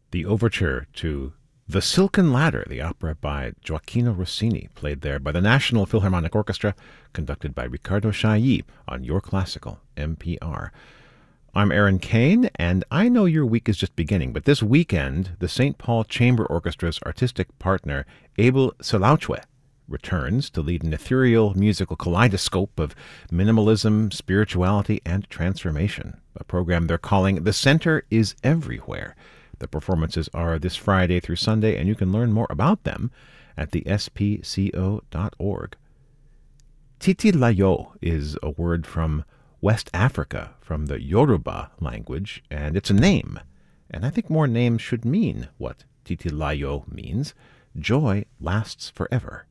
The overture to The Silken Ladder, the opera by Gioacchino Rossini, played there by the National Philharmonic Orchestra, conducted by Riccardo Chailly on Your Classical, NPR. I'm Aaron Kane, and I know your week is just beginning, but this weekend, the St. Paul Chamber Orchestra's artistic partner, Abel Selauchwe, returns to lead an ethereal musical kaleidoscope of minimalism, spirituality, and transformation, a program they're calling The Center is Everywhere. The performances are this Friday through Sunday, and you can learn more about them at the spco.org. Titilayo is a word from West Africa, from the Yoruba language, and it's a name. And I think more names should mean what Titilayo means. Joy lasts forever.